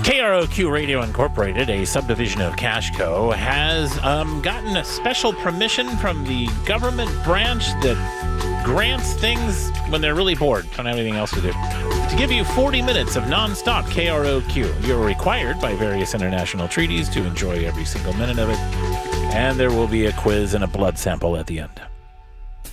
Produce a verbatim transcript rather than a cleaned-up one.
K R O Q Radio Incorporated, a subdivision of Cashco, has um, gotten a special permission from the government branch that grants things when they're really bored, don't have anything else to do, to give you forty minutes of non-stop K R O Q. You're required by various international treaties to enjoy every single minute of it, and there will be a quiz and a blood sample at the end.